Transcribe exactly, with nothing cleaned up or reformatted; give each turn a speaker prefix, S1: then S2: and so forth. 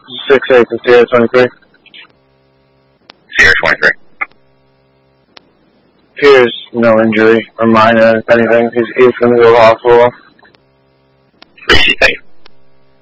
S1: six eight to Sierra twenty-three.
S2: Sierra twenty-three.
S1: Appears no injury or minor, if anything. He's, he's going to go to the hospital.
S2: Three C, thank you.